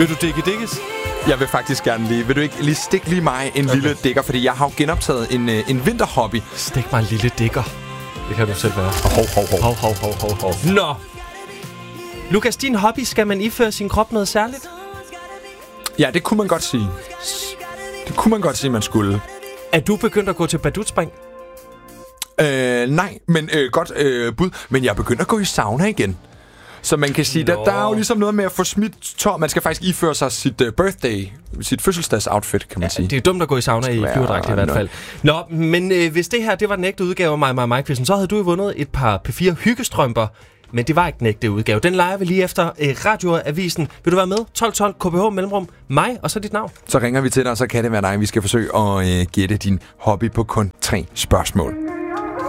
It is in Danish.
Vil du dikkes? Jeg vil faktisk gerne lige. Vil du ikke lige stikke lige mig en lille dækker? Fordi jeg har jo genoptaget en vinterhobby. Stik mig en lille dækker. Det kan du selv være. Hov. Nå. Lukas, din hobby, skal man iføre sin krop noget særligt? Ja, det kunne man godt sige. Det kunne man godt sige, man skulle. Er du begyndt at gå til badutspring? Nej, men godt bud. Men jeg er begyndt at gå i sauna igen. Så man kan sige, der er jo ligesom noget med at få smidt tår. Man skal faktisk iføre sig sit fødselsdagsoutfit, kan man sige. Det er dumt at gå i sauna i flyverdragt i hvert fald. Nå, men hvis det her, det var den ægte udgave af mig-quizzen, så havde du jo vundet et par P4 hyggestrømper. Men det var ikke den ægte udgave. Den leger vi lige efter Radioavisen. Vil du være med? 1212 KBH mellemrum mig, og så dit navn. Så ringer vi til dig, og så kan det være dig. Vi skal forsøge at gætte din hobby på kun 3 spørgsmål.